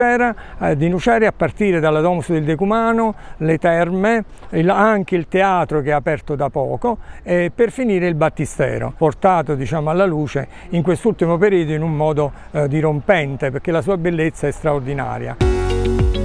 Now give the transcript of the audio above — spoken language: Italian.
di Nucera, a partire dalla Domus del Decumano, le terme, anche il teatro che è aperto da poco, e per finire il battistero, portato alla luce in quest'ultimo periodo in un modo dirompente, perché la sua bellezza è straordinaria.